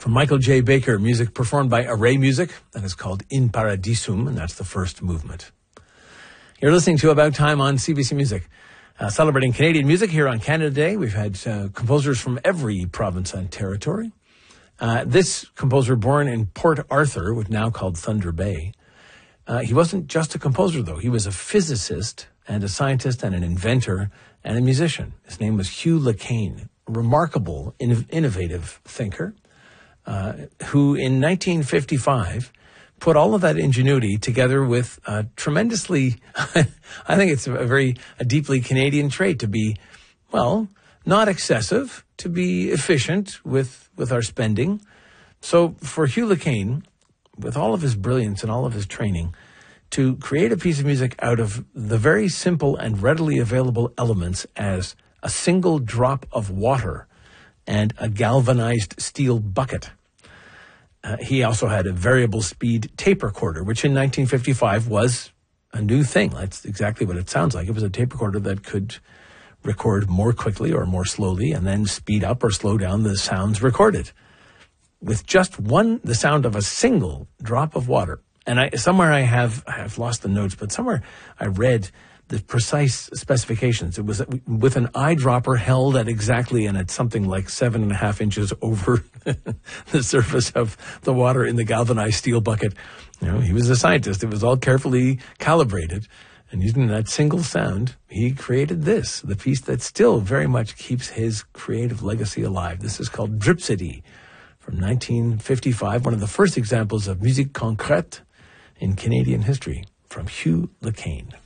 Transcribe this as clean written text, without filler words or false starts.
From Michael J. Baker, music performed by Array Music, that is called In Paradisum, and that's the first movement. You're listening to About Time on CBC Music. Celebrating Canadian music here on Canada Day. We've had composers from every province and territory. This composer, born in Port Arthur, which now called Thunder Bay, he wasn't just a composer, though. He was a physicist and a scientist and an inventor and a musician. His name was Hugh LeCain, a remarkable, innovative thinker who in 1955 put all of that ingenuity together with tremendously, I think it's a deeply Canadian trait to be, well, not excessive, to be efficient with our spending. So for Hugh LeCain, with all of his brilliance and all of his training, to create a piece of music out of the very simple and readily available elements as a single drop of water and a galvanized steel bucket. He also had a variable speed tape recorder, which in 1955 was a new thing. That's exactly what it sounds like. It was a tape recorder that could record more quickly or more slowly and then speed up or slow down the sounds recorded with just the sound of a single drop of water. And I have lost the notes, but somewhere I read the precise specifications. It was with an eyedropper held at exactly and at something like 7.5 inches over the surface of the water in the galvanized steel bucket. You know, he was a scientist. It was all carefully calibrated. And using that single sound, he created the piece that still very much keeps his creative legacy alive. This is called Dripsody from 1955, one of the first examples of musique concrète in Canadian history, from Hugh LeCain.